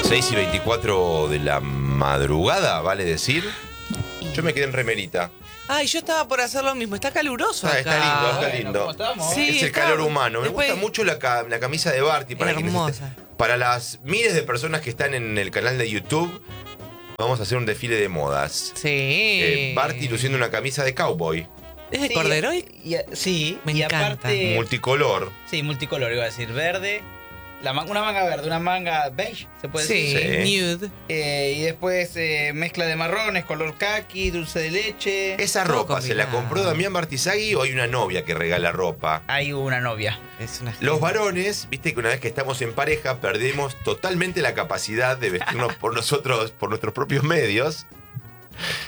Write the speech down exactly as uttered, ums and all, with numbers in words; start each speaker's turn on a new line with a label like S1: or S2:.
S1: seis y veinticuatro de la madrugada, vale decir. Yo me quedé en remerita.
S2: Ay, yo estaba por hacer lo mismo. Está caluroso
S1: Ah,
S2: acá.
S1: está lindo, está
S3: Bueno,
S1: lindo.
S3: ¿cómo estamos?
S2: Sí,
S1: es el
S2: está-
S1: calor humano. Me
S2: después-
S1: gusta mucho la, ca- la camisa de Barty. Para, quienes
S2: Hermosa.
S1: estén- para las miles de personas que están en el canal de YouTube, vamos a hacer un desfile de modas.
S2: Sí.
S1: Eh, Barty luciendo una camisa de cowboy,
S2: ¿Es de
S3: Sí,
S2: Corderoy?
S3: y- y- sí,
S2: Me
S3: y
S2: encanta.
S3: aparte.
S1: multicolor.
S3: Sí, multicolor, iba a decir. Verde. La man- una manga verde, una manga beige, se puede
S2: Sí,
S3: decir.
S1: Sí.
S2: nude.
S3: Eh, y después eh, mezcla de marrones, color kaki, dulce de leche.
S1: Esa
S2: Todo
S1: ropa, ¿se la
S2: combinado.
S1: compró Damián Bartizagui o hay una novia que regala ropa?
S3: Hay una novia.
S2: Es una
S1: Los varones, viste que una vez que estamos en pareja perdemos totalmente la capacidad de vestirnos por nosotros, por nuestros propios medios.